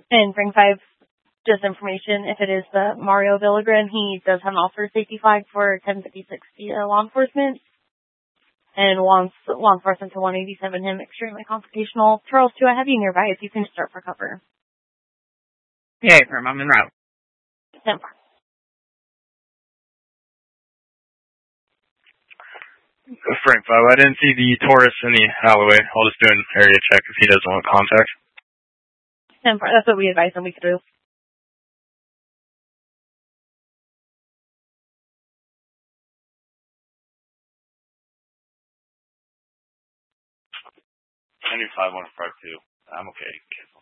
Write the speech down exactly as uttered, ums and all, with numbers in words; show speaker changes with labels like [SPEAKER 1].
[SPEAKER 1] And Frank five, just information, if it is the Mario Villagran, he does have an officer safety flag for ten fifty-six uh, law enforcement. And wants law enforcement to one eighty-seven him extremely confrontational. Charles, two, I have you nearby if you can start for cover.
[SPEAKER 2] Yeah, firm, I'm en route.
[SPEAKER 1] Stand by.
[SPEAKER 3] Frank five, I didn't see the Taurus in the alleyway. I'll just do an area check if he doesn't want contact.
[SPEAKER 1] Stand by. That's what we advised him we could do.
[SPEAKER 4] Henry five one five two. I'm okay. Careful.